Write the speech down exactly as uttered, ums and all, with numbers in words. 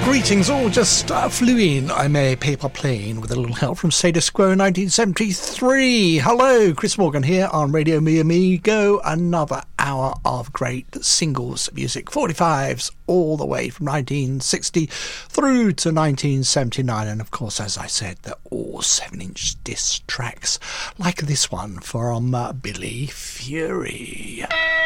Greetings, all just uh, flew in. I'm a paper plane with a little help from Status Quo nineteen seventy-three. Hello, Chris Morgan here on Radio Me Amigo. Another hour of great singles music, forty-fives all the way from nineteen sixty through to nineteen seventy-nine. And of course, as I said, they're all seven inch disc tracks like this one from uh, Billy Fury.